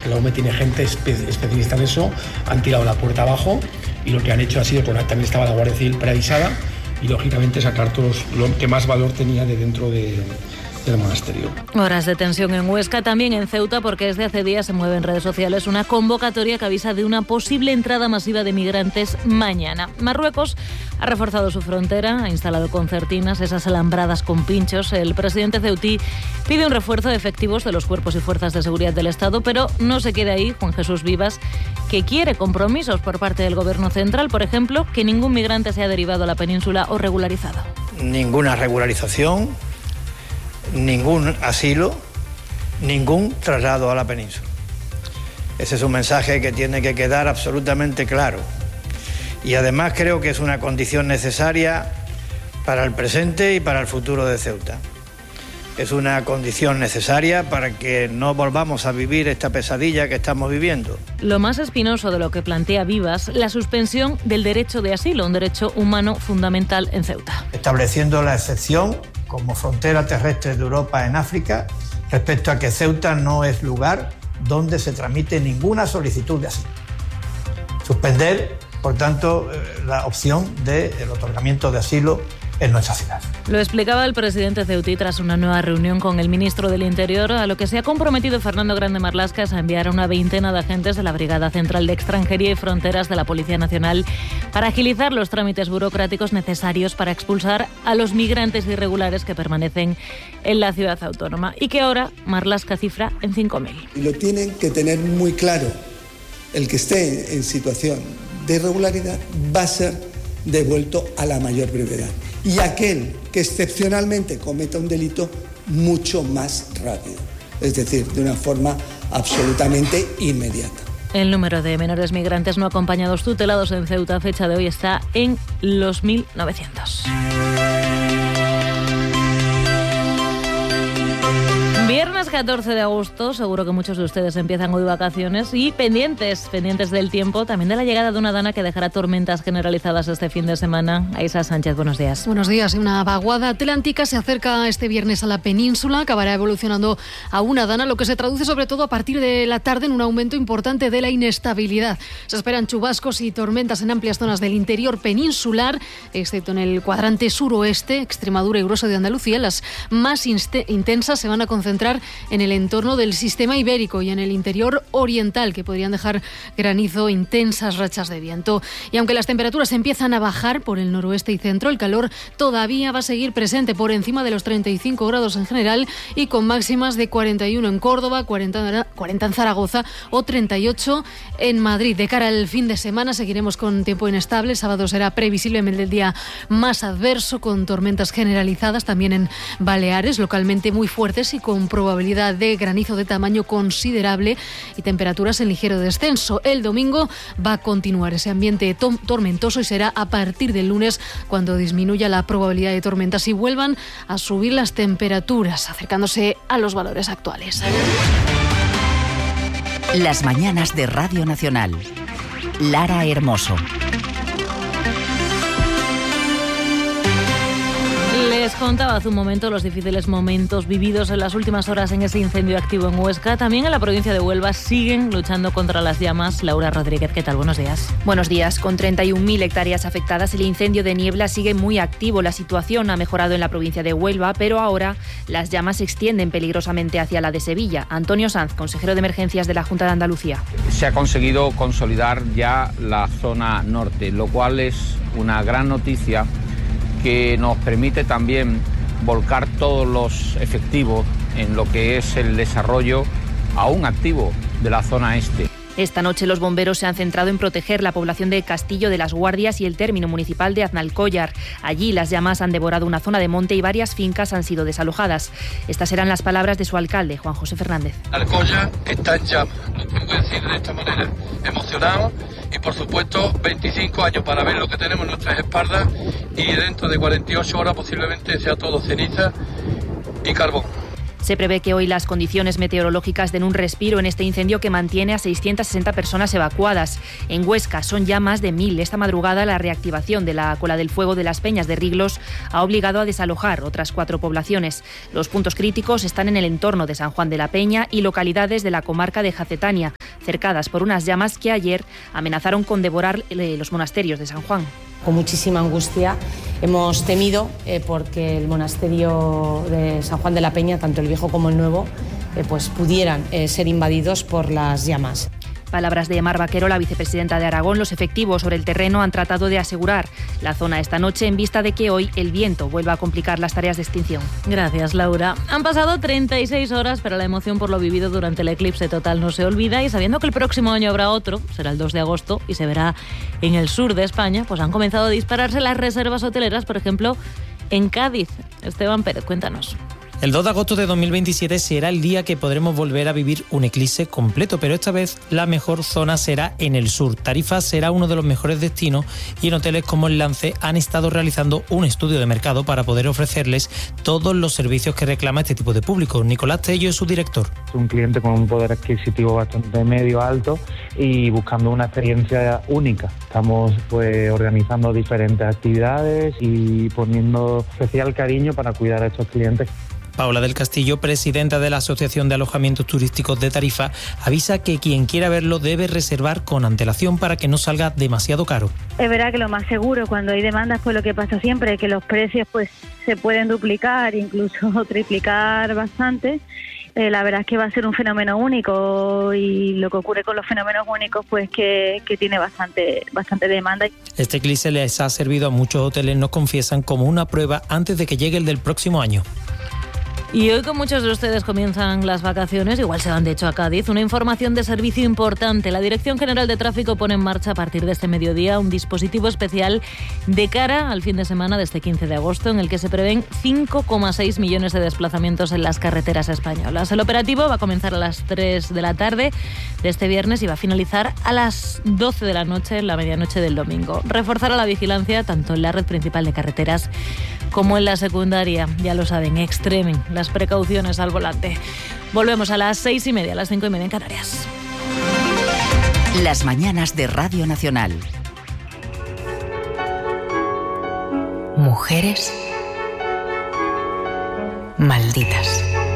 que la UME tiene gente especialista en eso, han tirado la puerta abajo y lo que han hecho ha sido, también estaba la Guardia Civil preavisada, y lógicamente sacar todos lo que más valor tenía de dentro del monasterio. Horas de tensión en Huesca, también en Ceuta, porque desde hace días se mueve en redes sociales una convocatoria que avisa de una posible entrada masiva de migrantes mañana. Marruecos ha reforzado su frontera, ha instalado concertinas, esas alambradas con pinchos. El presidente ceutí pide un refuerzo de efectivos de los cuerpos y fuerzas de seguridad del Estado, pero no se queda ahí. Juan Jesús Vivas, que quiere compromisos por parte del Gobierno central, por ejemplo, que ningún migrante sea derivado a la península o regularizado. Ninguna regularización, ningún asilo, ningún traslado a la península. Ese es un mensaje que tiene que quedar absolutamente claro. Y además creo que es una condición necesaria para el presente y para el futuro de Ceuta. Es una condición necesaria para que no volvamos a vivir esta pesadilla que estamos viviendo. Lo más espinoso de lo que plantea Vivas, la suspensión del derecho de asilo, un derecho humano fundamental en Ceuta. Estableciendo la excepción como frontera terrestre de Europa en África respecto a que Ceuta no es lugar donde se tramite ninguna solicitud de asilo. Suspender, por tanto, la opción del otorgamiento de asilo en nuestra ciudad. Lo explicaba el presidente ceutí tras una nueva reunión con el ministro del Interior, a lo que se ha comprometido Fernando Grande Marlaska a enviar a una veintena de agentes de la Brigada Central de Extranjería y Fronteras de la Policía Nacional para agilizar los trámites burocráticos necesarios para expulsar a los migrantes irregulares que permanecen en la ciudad autónoma, y que ahora Marlaska cifra en 5.000. Y lo tienen que tener muy claro: el que esté en situación de irregularidad va a ser devuelto a la mayor brevedad, y aquel que excepcionalmente cometa un delito, mucho más rápido, es decir, de una forma absolutamente inmediata. El número de menores migrantes no acompañados tutelados en Ceuta a fecha de hoy está en los 1.900. Viernes 14 de agosto, seguro que muchos de ustedes empiezan hoy vacaciones y pendientes del tiempo, también de la llegada de una dana que dejará tormentas generalizadas este fin de semana. Aisa Sánchez, buenos días. Buenos días. Una vaguada atlántica se acerca este viernes a la península, acabará evolucionando a una dana, lo que se traduce sobre todo a partir de la tarde en un aumento importante de la inestabilidad. Se esperan chubascos y tormentas en amplias zonas del interior peninsular, excepto en el cuadrante suroeste, Extremadura y grueso de Andalucía. Las más intensas se van a concentrar en el entorno del sistema ibérico y en el interior oriental, que podrían dejar granizo, intensas rachas de viento. Y aunque las temperaturas empiezan a bajar por el noroeste y centro, el calor todavía va a seguir presente por encima de los 35 grados en general, y con máximas de 41 en Córdoba, 40 en Zaragoza o 38 en Madrid. De cara al fin de semana seguiremos con tiempo inestable. El sábado será previsiblemente el día más adverso, con tormentas generalizadas también en Baleares, localmente muy fuertes y con probabilidad de granizo de tamaño considerable, y temperaturas en ligero descenso. El domingo va a continuar ese ambiente tormentoso, y será a partir del lunes cuando disminuya la probabilidad de tormentas y vuelvan a subir las temperaturas, acercándose a los valores actuales. Las mañanas de Radio Nacional. Lara Hermoso. Les contaba hace un momento los difíciles momentos vividos en las últimas horas en ese incendio activo en Huesca. También en la provincia de Huelva siguen luchando contra las llamas. Laura Rodríguez, ¿qué tal? Buenos días. Buenos días. Con 31.000 hectáreas afectadas, el incendio de Niebla sigue muy activo. La situación ha mejorado en la provincia de Huelva, pero ahora las llamas se extienden peligrosamente hacia la de Sevilla. Antonio Sanz, consejero de Emergencias de la Junta de Andalucía. Se ha conseguido consolidar ya la zona norte, lo cual es una gran noticia, que nos permite también volcar todos los efectivos en lo que es el desarrollo aún activo de la zona este. Esta noche los bomberos se han centrado en proteger la población de Castillo de las Guardias y el término municipal de Aznalcóllar. Allí las llamas han devorado una zona de monte y varias fincas han sido desalojadas. Estas eran las palabras de su alcalde, Juan José Fernández. Aznalcóllar está en llamas, lo tengo que decir de esta manera, emocionado, y por supuesto 25 años para ver lo que tenemos en nuestras espaldas, y dentro de 48 horas posiblemente sea todo ceniza y carbón. Se prevé que hoy las condiciones meteorológicas den un respiro en este incendio que mantiene a 660 personas evacuadas. En Huesca son ya más de 1.000. Esta madrugada la reactivación de la cola del fuego de las Peñas de Riglos ha obligado a desalojar otras 4 poblaciones. Los puntos críticos están en el entorno de San Juan de la Peña y localidades de la comarca de Jacetania. cercadas por unas llamas que ayer amenazaron con devorar los monasterios de San Juan. Con muchísima angustia hemos temido porque el monasterio de San Juan de la Peña, tanto el viejo como el nuevo, pues pudieran ser invadidos por las llamas. Palabras de Mar Vaquero, la vicepresidenta de Aragón. Los efectivos sobre el terreno han tratado de asegurar la zona esta noche en vista de que hoy el viento vuelva a complicar las tareas de extinción. Gracias, Laura. Han pasado 36 horas, pero la emoción por lo vivido durante el eclipse total no se olvida, y sabiendo que el próximo año habrá otro, será el 2 de agosto y se verá en el sur de España, pues han comenzado a dispararse las reservas hoteleras, por ejemplo, en Cádiz. Esteban Pérez, cuéntanos. El 2 de agosto de 2027 será el día que podremos volver a vivir un eclipse completo, pero esta vez la mejor zona será en el sur. Tarifa será uno de los mejores destinos y en hoteles como el Lance han estado realizando un estudio de mercado para poder ofrecerles todos los servicios que reclama este tipo de público. Nicolás Tello es su director. Un cliente con un poder adquisitivo bastante medio alto y buscando una experiencia única. Estamos organizando diferentes actividades y poniendo especial cariño para cuidar a estos clientes. Paula del Castillo, presidenta de la Asociación de Alojamientos Turísticos de Tarifa, avisa que quien quiera verlo debe reservar con antelación para que no salga demasiado caro. Es verdad que lo más seguro cuando hay demandas, pues lo que pasa siempre es que los precios pues se pueden duplicar, incluso triplicar bastante. La verdad es que va a ser un fenómeno único y lo que ocurre con los fenómenos únicos pues que tiene bastante demanda. Este eclipse les ha servido a muchos hoteles, nos confiesan, como una prueba antes de que llegue el del próximo año. Y hoy, con muchos de ustedes comienzan las vacaciones, igual se van de hecho a Cádiz, una información de servicio importante. La Dirección General de Tráfico pone en marcha a partir de este mediodía un dispositivo especial de cara al fin de semana de este 15 de agosto, en el que se prevén 5,6 millones de desplazamientos en las carreteras españolas. El operativo va a comenzar a las 3 de la tarde de este viernes y va a finalizar a las 12 de la noche, en la medianoche del domingo. Reforzará la vigilancia tanto en la red principal de carreteras como en la secundaria. Ya lo saben, extremen las precauciones al volante. Volvemos a las 6:30, a las 5:30 en Canarias. Las mañanas de Radio Nacional. Mujeres malditas.